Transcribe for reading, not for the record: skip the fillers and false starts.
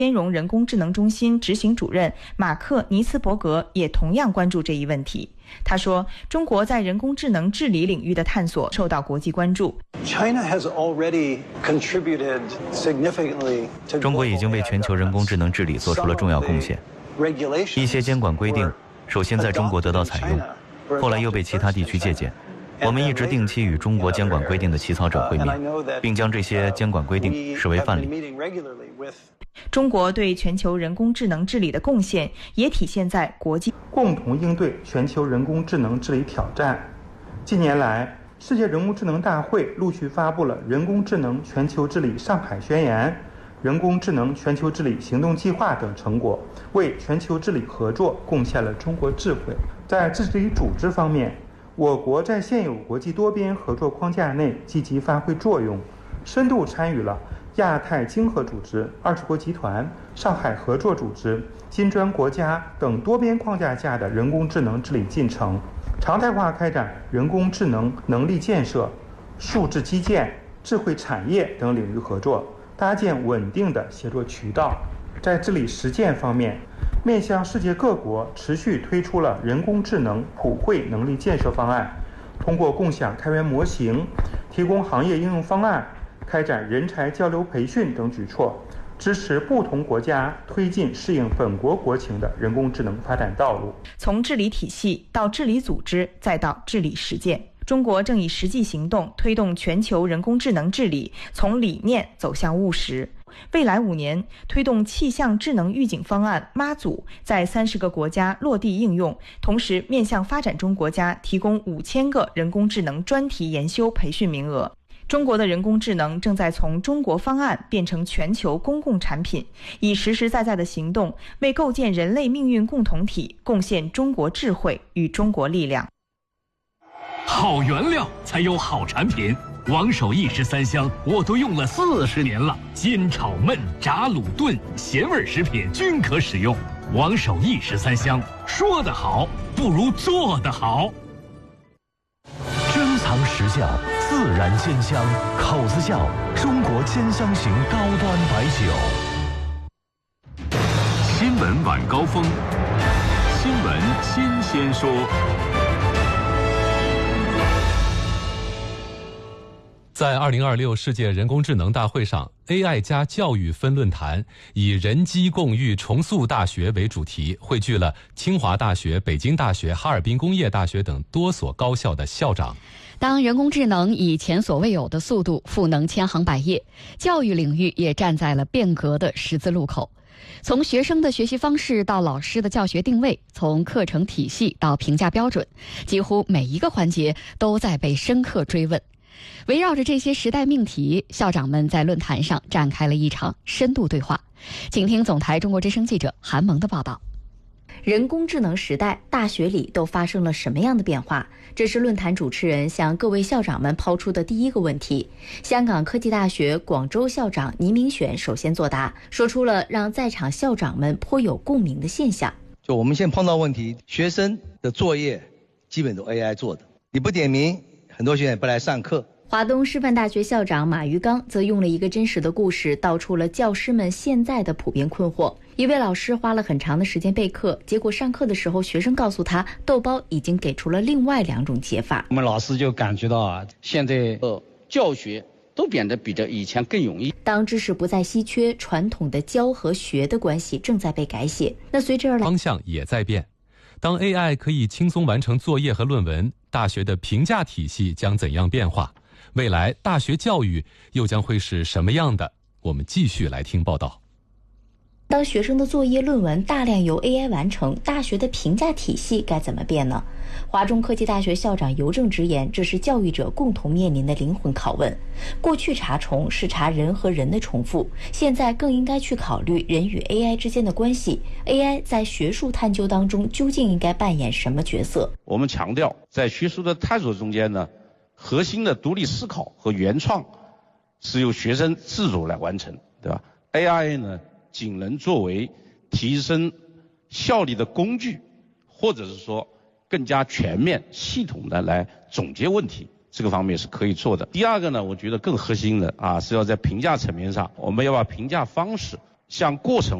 兼容人工智能中心执行主任马克·尼茨伯格也同样关注这一问题。他说，中国在人工智能治理领域的探索受到国际关注。 中国已经为全球人工智能治理做出了重要贡献。一些监管规定首先在中国得到采用，后来又被其他地区借鉴。我们一直定期与中国监管规定的起草者会面，并将这些监管规定视为范例。 中国对全球人工智能治理的贡献也体现在国际共同应对全球人工智能治理挑战。近年来，世界人工智能大会陆续发布了人工智能全球治理上海宣言、人工智能全球治理行动计划等成果，为全球治理合作贡献了中国智慧。在治理组织方面，我国在现有国际多边合作框架内积极发挥作用，深度参与了亚太经合组织、20国集团、上海合作组织、金砖国家等多边框架下的人工智能治理进程，常态化开展人工智能能力建设、数字基建、智慧产业等领域合作，搭建稳定的协作渠道。在治理实践方面，面向世界各国持续推出了人工智能普惠能力建设方案，通过共享开源模型、提供行业应用方案、开展人才交流培训等举措，支持不同国家推进适应本国国情的人工智能发展道路。 从治理体系到治理组织，再到治理实践，中国正以实际行动推动全球人工智能治理从理念走向务实。未来5年，推动气象智能预警方案妈祖在30个国家落地应用，同时面向发展中国家提供5000个人工智能专题研修培训名额。中国的人工智能正在从中国方案变成全球公共产品，以实实在在的行动为构建人类命运共同体贡献中国智慧与中国力量。 好原料才有好产品，王守义13香我都用了40年了，煎炒焖炸卤炖咸味食品均可使用。王守义13香，说得好不如做得好。 珍藏实效，自然鲜香，口子窖中国煎香型高端白酒。 新闻晚高峰，新闻新鲜说。 在2026世界人工智能大会上， AI 加教育分论坛以人机共育重塑大学为主题，汇聚了清华大学、北京大学、哈尔滨工业大学等多所高校的校长。 当人工智能以前所未有的速度赋能千行百业，教育领域也站在了变革的十字路口。从学生的学习方式到老师的教学定位，从课程体系到评价标准，几乎每一个环节都在被深刻追问。围绕着这些时代命题，校长们在论坛上展开了一场深度对话。请听总台中国之声记者韩萌的报道。 人工智能时代，大学里都发生了什么样的变化？这是论坛主持人向各位校长们抛出的第一个问题。香港科技大学广州校长倪明选首先作答，说出了让在场校长们颇有共鸣的现象。 就我们现在碰到问题，学生的作业基本都 AI 做的，你不点名，很多学生也不来上课。 华东师范大学校长马玉刚则用了一个真实的故事，道出了教师们现在的普遍困惑。一位老师花了很长的时间备课，结果上课的时候，学生告诉他，豆包已经给出了另外2种解法。 我们老师就感觉到现在教学都变得比以前更容易。 当知识不再稀缺，传统的教和学的关系正在被改写。那随之而来， 方向也在变。当 AI 可以轻松完成作业和论文，大学的评价体系将怎样变化？未来大学教育又将会是什么样的？我们继续来听报道。 当学生的作业论文大量由 AI 完成，大学的评价体系该怎么变呢？华中科技大学校长尤正直言，这是教育者共同面临的灵魂拷问。过去查重是查人和人的重复，现在更应该去考虑人与 AI 之间的关系。AI 在学术探究当中究竟应该扮演什么角色？ 我们强调，在学术的探索中间呢，核心的独立思考和原创是由学生自主来完成，对吧？ AI 呢，仅能作为提升效率的工具，或者是说更加全面系统的来总结问题，这个方面是可以做的。第二个呢，我觉得更核心的是要在评价层面上，我们要把评价方式向过程